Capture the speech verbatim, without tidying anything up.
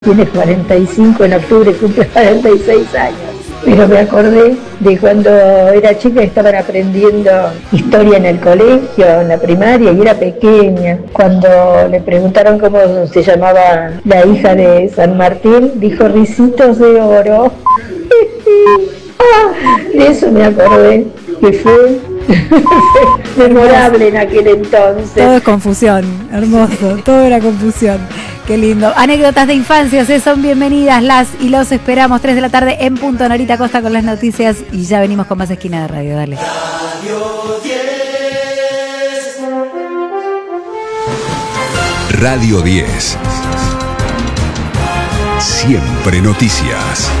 Tiene cuarenta y cinco, en octubre cumple cuarenta y seis años. Pero me acordé de cuando era chica y estaban aprendiendo historia en el colegio, en la primaria, y era pequeña. Cuando le preguntaron cómo se llamaba la hija de San Martín, dijo Ricitos de Oro. De eso me acordé, que fue memorable en aquel entonces. Todo es confusión, hermoso, todo era confusión. Qué lindo. Anécdotas de infancia, ¿sí? Son bienvenidas, las y los esperamos. tres de la tarde en punto. Norita Costa con las noticias y ya venimos con más Esquina de Radio. Dale. Radio diez. Radio diez. Siempre noticias.